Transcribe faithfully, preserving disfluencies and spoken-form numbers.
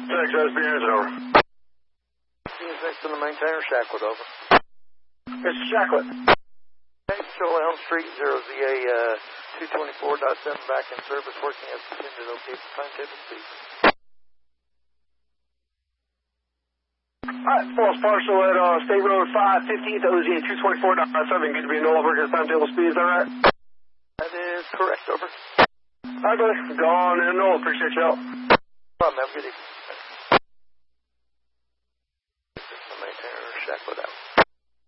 Texas, Beers, over. He's next to the maintainer, Shacklet, over. Mister Shacklet. Hey, Show Elm Street, zero Z A uh, two twenty-four point seven back in service, working as intended, okay for timetable speed. Alright, false partial at uh, State Road five fifteenth, O Z N two twenty-four point seven, good to be in all working as timetable speed, is that right? That is correct, over. Alright, brother, gone in and all, appreciate y'all. No problem, have a good evening. This is the maintainer, Shacklet out.